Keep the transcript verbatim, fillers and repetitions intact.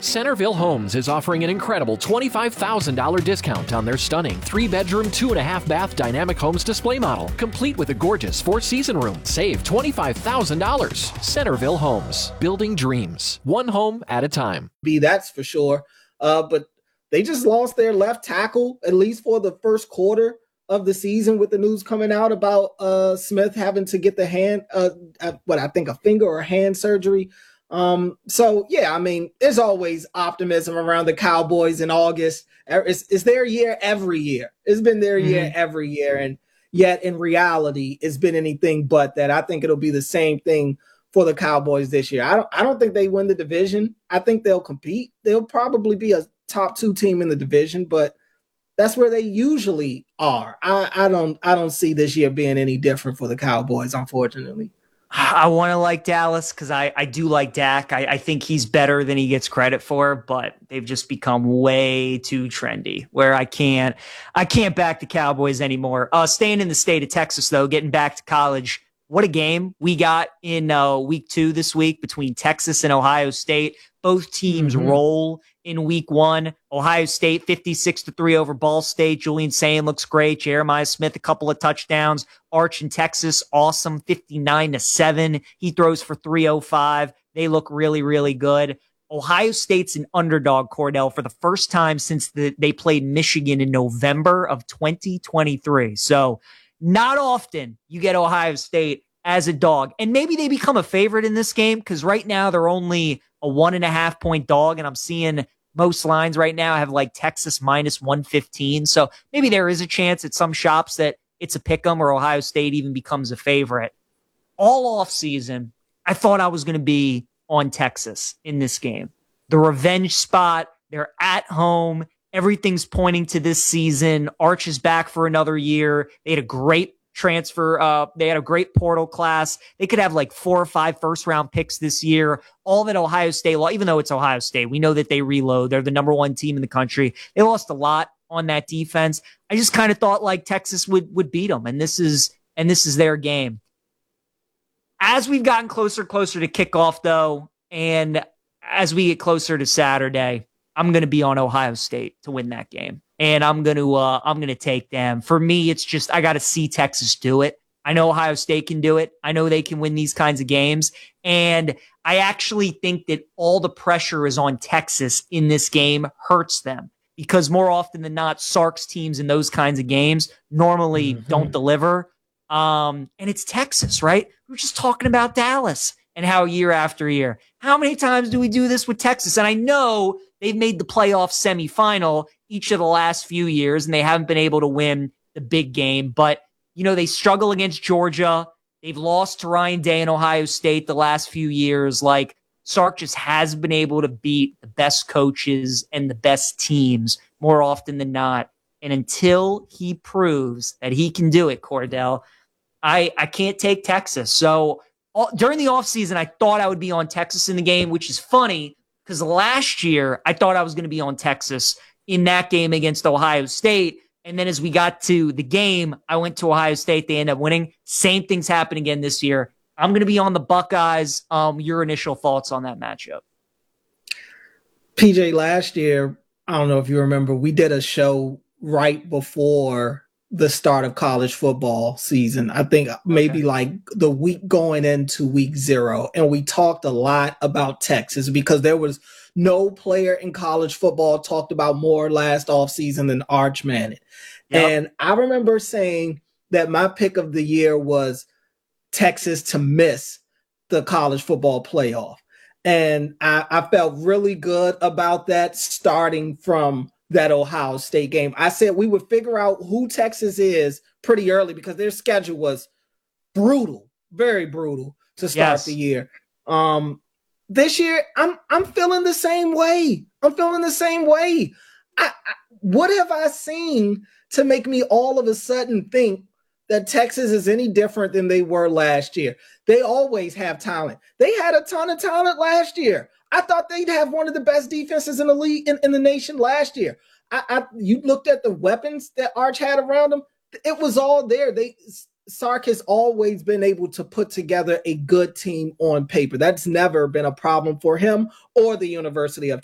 Centerville Homes is offering an incredible twenty-five thousand dollars discount on their stunning three-bedroom, two-and-a-half-bath dynamic homes display model, complete with a gorgeous four-season room. Save twenty-five thousand dollars. Centerville Homes, building dreams, one home at a time. Be that's for sure. Uh, but they just lost their left tackle, at least for the first quarter of the season, with the news coming out about uh, Smith having to get the hand, uh, uh, what I think a finger or hand surgery. Um, so yeah, I mean, there's always optimism around the Cowboys in August. It's, it's their year every year. It's been their mm-hmm. year every year. And yet in reality, it's been anything but that. I think it'll be the same thing for the Cowboys this year. I don't, I don't think they win the division. I think they'll compete. They'll probably be a top two team in the division, but that's where they usually are. I, I don't, I don't see this year being any different for the Cowboys, unfortunately. I want to like Dallas because I, I do like Dak. I, I think he's better than he gets credit for, but they've just become way too trendy where I can't I can't back the Cowboys anymore. Uh, staying in the state of Texas, though, getting back to college, what a game we got in uh, week two this week between Texas and Ohio State. Both teams mm-hmm. roll in week one. Ohio State fifty-six to three over Ball State. Julian Sayin looks great. Jeremiah Smith, a couple of touchdowns. Arch in Texas, awesome, fifty-nine to seven. He throws for three oh five. They look really, really good. Ohio State's an underdog, Cordell, for the first time since the, they played Michigan in November of twenty twenty-three. So not often you get Ohio State as a dog. And maybe they become a favorite in this game because right now they're only a one and a half point dog. And I'm seeing most lines right now have like Texas minus one fifteen. So maybe there is a chance at some shops that it's a pick 'em or Ohio State even becomes a favorite. All off season, I thought I was going to be on Texas in this game. The revenge spot, they're at home. Everything's pointing to this season. Arch is back for another year. They had a great transfer. Uh, they had a great portal class. They could have like four or five first round picks this year. All that Ohio State, even though it's Ohio State, we know that they reload. They're the number one team in the country. They lost a lot on that defense. I just kind of thought like Texas would, would beat them. And this is, and this is their game. As we've gotten closer, closer to kickoff though, and as we get closer to Saturday, I'm going to be on Ohio State to win that game. And I'm going to, uh, I'm going to take them. For me, it's just, I got to see Texas do it. I know Ohio State can do it. I know they can win these kinds of games. And I actually think that all the pressure is on Texas in this game hurts them because more often than not, Sark's teams in those kinds of games normally mm-hmm. don't deliver. Um, and it's Texas, right? We're just talking about Dallas and how year after year, how many times do we do this with Texas? And I know they've made the playoff semifinal each of the last few years, and they haven't been able to win the big game. But, you know, they struggle against Georgia. They've lost to Ryan Day and Ohio State the last few years. Like, Sark just has been able to beat the best coaches and the best teams more often than not. And until he proves that he can do it, Cordell, I, I can't take Texas. So all, during the offseason, I thought I would be on Texas in the game, which is funny because last year I thought I was going to be on Texas in that game against Ohio State. And then as we got to the game, I went to Ohio State. They ended up winning. Same things happen again this year. I'm going to be on the Buckeyes. Um, your initial thoughts on that matchup? P J, last year, I don't know if you remember, we did a show right before the start of college football season. I think maybe okay. like the week going into week zero. And we talked a lot about Texas because there was no player in college football talked about more last offseason than Arch Manning. Yep. And I remember saying that my pick of the year was Texas to miss the college football playoff. And I, I felt really good about that starting from that Ohio State game. I said we would figure out who Texas is pretty early because their schedule was brutal, very brutal to start yes. the year. Um, this year, I'm I'm feeling the same way. I'm feeling the same way. I, I, what have I seen to make me all of a sudden think that Texas is any different than they were last year? They always have talent. They had a ton of talent last year. I thought they'd have one of the best defenses in the league in, in the nation last year. I, I you looked at the weapons that Arch had around them. It was all there. They Sark has always been able to put together a good team on paper. That's never been a problem for him or the University of